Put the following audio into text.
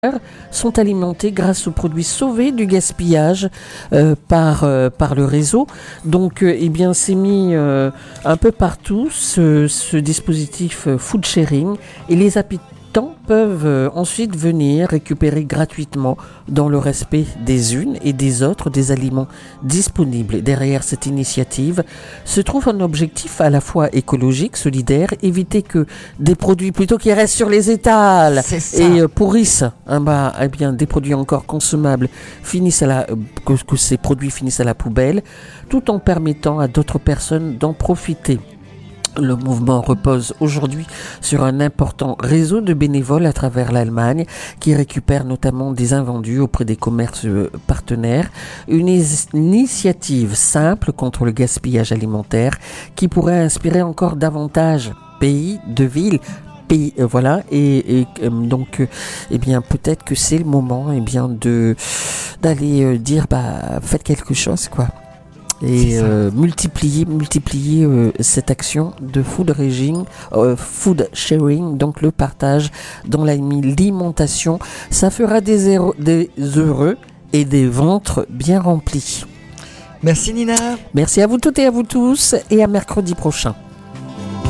sont alimentés grâce aux produits sauvés du gaspillage par le réseau. Donc, eh bien, c'est mis un peu partout ce dispositif food sharing et les habitants peuvent ensuite venir récupérer gratuitement dans le respect des unes et des autres des aliments disponibles. Derrière cette initiative se trouve un objectif à la fois écologique, solidaire, éviter que des produits plutôt qui restent sur les étals et pourrissent, eh bien des produits encore consommables finissent que ces produits finissent à la poubelle, tout en permettant à d'autres personnes d'en profiter. Le mouvement repose aujourd'hui sur un important réseau de bénévoles à travers l'Allemagne qui récupèrent notamment des invendus auprès des commerces partenaires. Une initiative simple contre le gaspillage alimentaire qui pourrait inspirer encore davantage pays, de villes, voilà, et donc eh bien peut-être que c'est le moment d'aller dire faites quelque chose quoi. Et multiplier cette action de food sharing, donc le partage dans l'alimentation, ça fera des heureux et des ventres bien remplis. Merci Nina. Merci à vous toutes et à vous tous et à mercredi prochain.